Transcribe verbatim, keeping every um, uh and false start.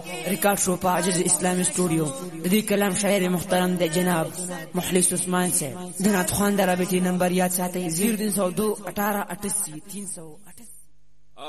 ریکارډ شو په عاجز اسلامي سټوډیو. د دې کلام شاعر محترم دی جناب مخلص عثمان صاحب. د نعت خواندہ رابطې نمبر یاد ساتئ زیرو تین سو دو اٹھارہ اٹھاسی تین سو.